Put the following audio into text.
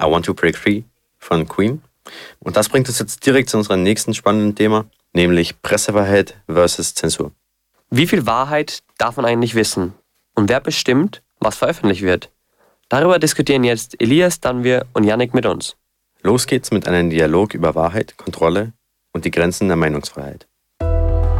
I Want to Break Free von Queen. Und das bringt uns jetzt direkt zu unserem nächsten spannenden Thema, nämlich Pressefreiheit versus Zensur. Wie viel Wahrheit darf man eigentlich wissen? Und wer bestimmt, was veröffentlicht wird? Darüber diskutieren jetzt Elias, Danvir und Yannick mit uns. Los geht's mit einem Dialog über Wahrheit, Kontrolle und die Grenzen der Meinungsfreiheit.